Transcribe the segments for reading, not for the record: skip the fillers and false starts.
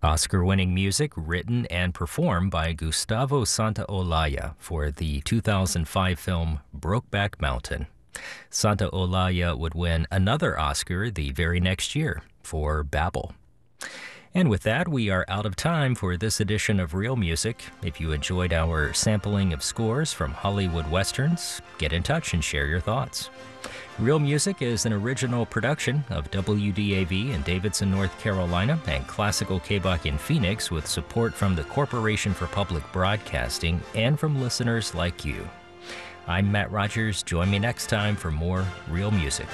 Oscar-winning music written and performed by Gustavo Santaolalla for the 2005 film Brokeback Mountain. Santaolalla would win another Oscar the very next year for Babel. And with that, we are out of time for this edition of Real Music. If you enjoyed our sampling of scores from Hollywood Westerns, get in touch and share your thoughts. Real Music is an original production of WDAV in Davidson, North Carolina, and Classical KBOC in Phoenix, with support from the Corporation for Public Broadcasting and from listeners like you. I'm Matt Rogers. Join me next time for more Real Music.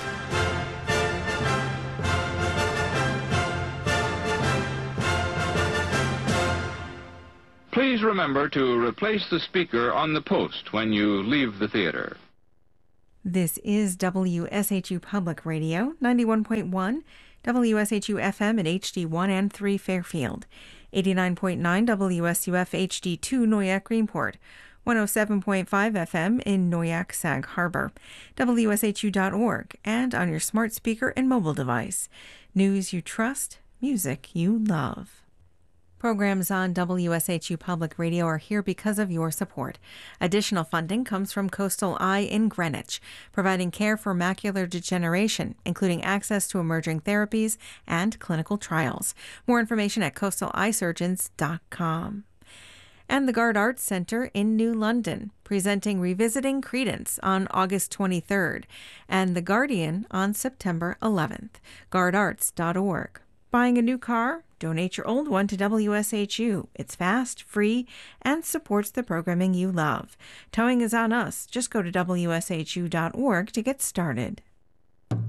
Please remember to replace the speaker on the post when you leave the theater. This is WSHU Public Radio, 91.1, WSHU FM at HD1 and 3 Fairfield, 89.9 WSUF HD2 Noyak Greenport, 107.5 FM in Noyak Sag Harbor, WSHU.org, and on your smart speaker and mobile device. News you trust, music you love. Programs on WSHU Public Radio are here because of your support. Additional funding comes from Coastal Eye in Greenwich, providing care for macular degeneration, including access to emerging therapies and clinical trials. More information at coastaleyesurgeons.com. And the Gard Arts Center in New London, presenting Revisiting Credence on August 23rd, and The Guardian on September 11th. GardArts.org. Buying a new car? Donate your old one to WSHU. It's fast, free, and supports the programming you love. Towing is on us. Just go to WSHU.org to get started.